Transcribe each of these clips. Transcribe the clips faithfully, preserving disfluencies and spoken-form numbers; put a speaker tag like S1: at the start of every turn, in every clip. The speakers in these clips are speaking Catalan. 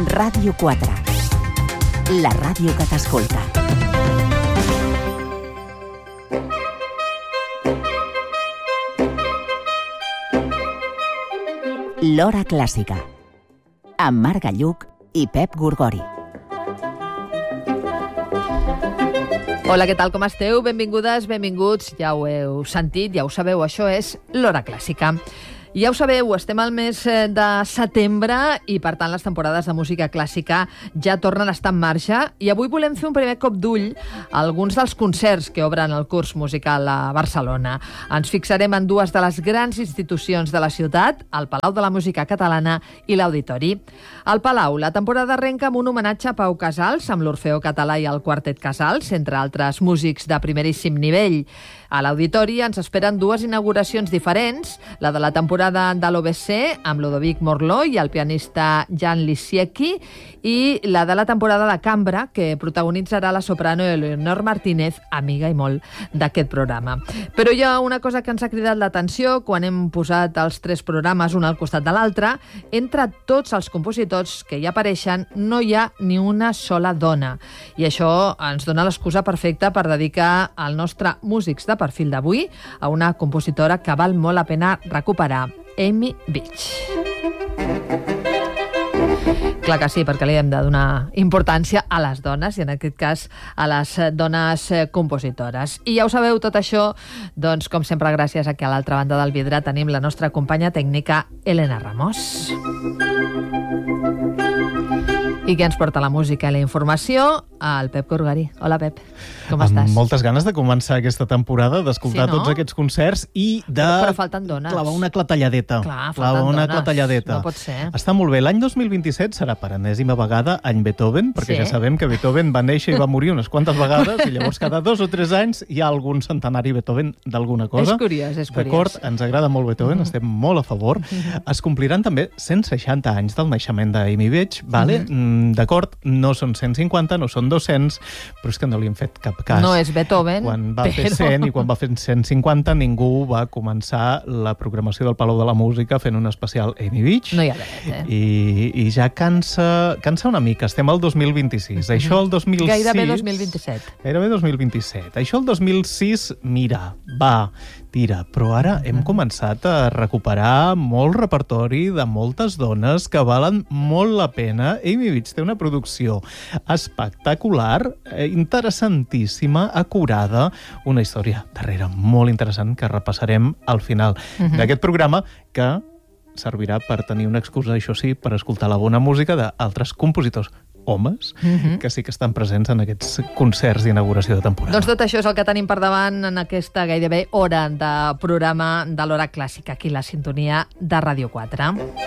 S1: Ràdio quatre. La ràdio que t'escolta. L'Hora Clàssica, amb Marc Galluc i Pep Gorgori.
S2: Hola, què tal, com esteu? Benvingudes, benvinguts. Ja ho heu sentit, ja ho sabeu, això és l'Hora Clàssica. Ja ho sabeu, estem al mes de setembre i, per tant, les temporades de música clàssica ja tornen a estar en marxa i avui volem fer un primer cop d'ull a alguns dels concerts que obren el curs musical a Barcelona. Ens fixarem en dues de les grans institucions de la ciutat, el Palau de la Música Catalana i l'Auditori. Al Palau, la temporada arrenca amb un homenatge a Pau Casals, amb l'Orfeó Català i el Quartet Casals, entre altres músics de primeríssim nivell. A l'Auditori ens esperen dues inauguracions diferents, la de la temporada de l'O B C, amb Ludovic Morló i el pianista Jan Lisiecki, i la de la temporada de Cambra, que protagonitzarà la soprano Eleonor Martínez, amiga i molt d'aquest programa. Però hi ha una cosa que ens ha cridat l'atenció quan hem posat els tres programes un al costat de l'altre. Entre tots els compositors que hi apareixen no hi ha ni una sola dona. I això ens dona l'excusa perfecta per dedicar el nostre Músics de Perfil d'avui a una compositora que val molt la pena recuperar, Amy Beach. Clar que sí, perquè li hem de donar importància a les dones, i en aquest cas a les dones compositores. I ja ho sabeu, tot això, doncs, com sempre, gràcies a que a l'altra banda del vidre tenim la nostra companya tècnica, Elena Ramos. I què ens porta la música i la informació? El Pep Gorgari. Hola, Pep. Com
S3: Amb
S2: estàs?
S3: moltes ganes de començar aquesta temporada, d'escoltar
S2: Sí, no?
S3: tots aquests concerts i de
S2: Però, però falten dones.
S3: clavar una clatelladeta.
S2: Clar,
S3: clavar
S2: falten
S3: una
S2: dones.
S3: clatelladeta.
S2: No pot ser.
S3: Està molt bé. L'any dos mil vint-i-set serà per enèsima vegada any Beethoven, perquè
S2: Sí.
S3: ja sabem que Beethoven va néixer i va morir unes quantes vegades, i llavors cada dos o tres anys hi ha algun centenari Beethoven d'alguna cosa.
S2: És curiós, és curiós.
S3: D'acord? Ens agrada molt Beethoven, mm. estem molt a favor. Mm. Es compliran també cent seixanta anys del naixement d'Amy Beach, vale? Mm. D'acord? No són cent cinquanta, no són dos-cents, però és que no li hem fet cap cas.
S2: No és Beethoven,
S3: Quan va
S2: però...
S3: fer cent i quan va fer cent cinquanta, ningú va començar la programació del Palau de la Música fent un especial Amy Beach.
S2: No hi ha dret, eh?
S3: I, i ja cansa, cansa una mica. Estem al dos mil vint-i-sis. Mm-hmm. Això el dos mil sis...
S2: Gairebé dos mil vint-i-set.
S3: Gairebé dos mil vint-i-set. Això el dos mil sis, mira, va, tira. Però ara hem començat a recuperar molt repertori de moltes dones que valen molt la pena. Amy Beach té una producció espectacular, interessantíssima, acurada, una història darrere molt interessant que repassarem al final
S2: Uh-huh.
S3: d'aquest programa, que servirà per tenir una excusa, això sí, per escoltar la bona música d'altres compositors homes,
S2: Uh-huh.
S3: que sí que estan presents en aquests concerts d'inauguració de temporada.
S2: Doncs tot això és el que tenim per davant en aquesta gairebé hora de programa de l'Hora Clàssica, aquí la sintonia de Ràdio quatre.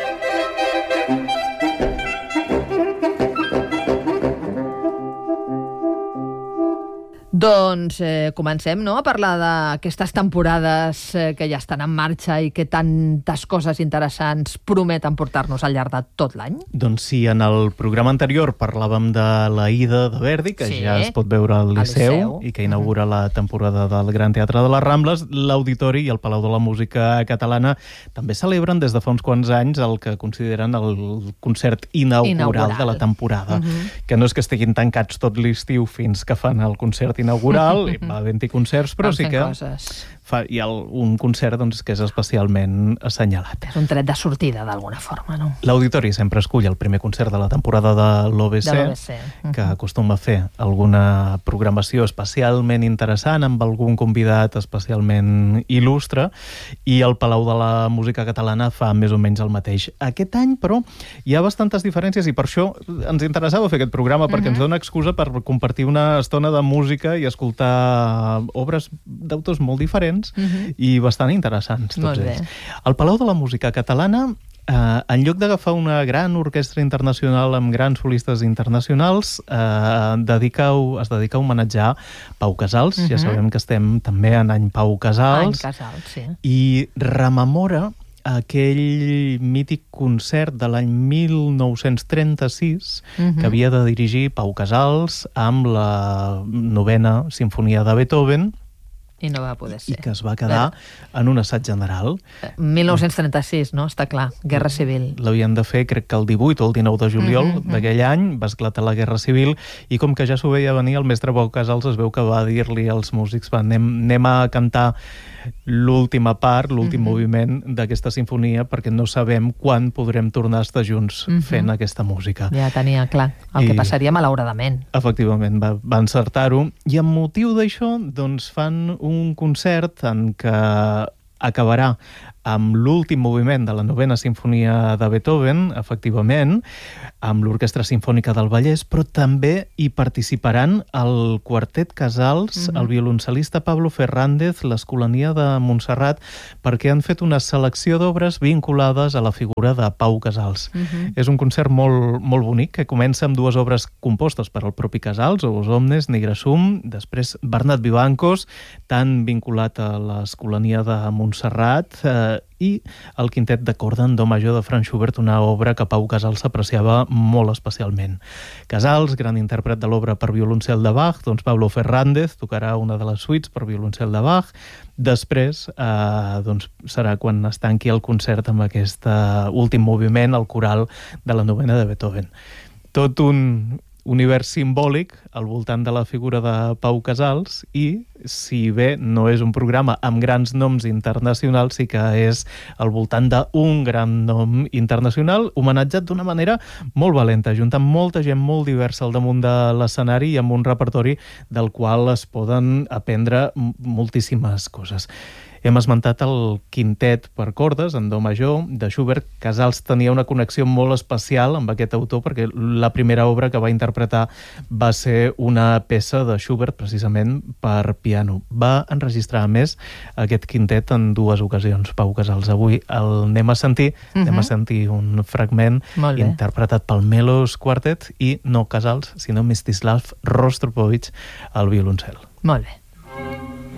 S2: Doncs eh, comencem, no?, a parlar d'aquestes temporades eh, que ja estan en marxa i que tantes coses interessants prometen portar-nos al llarg de tot l'any.
S3: Doncs sí, en el programa anterior parlàvem de l'Aida de Verdi, que
S2: Sí,
S3: ja es pot veure al Liceu,
S2: Liceu.
S3: i que inaugura uh-huh. la temporada del Gran Teatre de les Rambles. L'Auditori i el Palau de la Música Catalana també celebren des de fa uns quants anys el que consideren el concert inaugural,
S2: Inaugural.
S3: de la temporada,
S2: Uh-huh.
S3: que no és que estiguin tancats tot l'estiu fins que fan el concert inaugural, i va havent-hi concerts, però
S2: Van
S3: sí
S2: fent
S3: que
S2: coses.
S3: fa, hi ha un concert doncs, que és especialment assenyalat.
S2: És un tret de sortida, d'alguna forma, no?
S3: L'Auditori sempre escull el primer concert de la temporada de l'O B C,
S2: De l'O B C.
S3: que acostuma a fer alguna programació especialment interessant, amb algun convidat especialment il·lustre, i el Palau de la Música Catalana fa més o menys el mateix. Aquest any, però, hi ha bastantes diferències, i per això ens interessava fer aquest programa, perquè
S2: Mhm.
S3: ens dona excusa per compartir una estona de música i escoltar obres d'autors molt diferents
S2: Mhm.
S3: i bastant interessants, tots
S2: Molt bé.
S3: ells. El Palau de la Música Catalana, eh, en lloc d'agafar una gran orquestra internacional amb grans solistes internacionals, eh, dedica, es dedica a homenatjar Pau Casals.
S2: Mhm.
S3: Ja sabem que estem també en any Pau
S2: Any
S3: Casals.
S2: Casals, sí.
S3: I rememora aquell mític concert de l'any mil nou-cents trenta-sis
S2: Mhm.
S3: que havia de dirigir Pau Casals amb la novena sinfonia de Beethoven,
S2: I no va poder ser.
S3: I que es va quedar Però... en un assaig general.
S2: mil nou-cents trenta-sis, no? Està clar, Guerra Civil.
S3: L'havien de fer, crec que el divuit o el dinou de juliol mm -hmm. d'aquell any, va esclatar la Guerra Civil, i com que ja s'ho veia venir, el mestre Pau Casals es veu que va dir-li als músics, va, anem, anem a cantar l'última part, l'últim mm -hmm. moviment d'aquesta sinfonia, perquè no sabem quan podrem tornar a estar junts mm -hmm. fent aquesta música.
S2: Ja tenia clar el I, que passaria malauradament.
S3: Efectivament, va, va encertar-ho. I amb motiu d'això, doncs fan un concert en què acabarà amb l'últim moviment de la novena sinfonia de Beethoven, efectivament, amb l'Orquestra Simfònica del Vallès, però també hi participaran el Quartet Casals, mm-hmm. el violoncel·lista Pablo Fernández, l'Escolania de Montserrat, perquè han fet una selecció d'obres vinculades a la figura de Pau Casals. Mm-hmm. És un concert molt, molt bonic, que comença amb dues obres compostes per al propi Casals, Os Omnes, Nigre Sum, després Bernat Vivancos, tan vinculat a l'Escolania de Montserrat, eh, i el quintet de corda en do major de Franz Schubert, una obra que Pau Casals apreciava molt especialment. Casals, gran intèrpret de l'obra per violoncel de Bach, doncs Pablo Fernández tocarà una de les suites per violoncel de Bach. Després eh, doncs serà quan es tanqui el concert amb aquest últim moviment, el coral de la novena de Beethoven. Tot un univers simbòlic al voltant de la figura de Pau Casals, i si bé no és un programa amb grans noms internacionals, sí que és al voltant d'un gran nom internacional, homenatjat d'una manera molt valenta, juntant molta gent molt diversa al damunt de l'escenari i amb un repertori del qual es poden aprendre moltíssimes coses. Hem esmentat el quintet per cordes, en do major, de Schubert. Casals tenia una connexió molt especial amb aquest autor, perquè la primera obra que va interpretar va ser una peça de Schubert, precisament per piano. Va enregistrar, a més, aquest quintet en dues ocasions, Pau Casals. Avui el anem a sentir, uh-huh. anem a sentir un fragment interpretat pel Melos Quartet, i no Casals, sinó Mstislav Rostropovich al violoncel.
S2: Molt bé.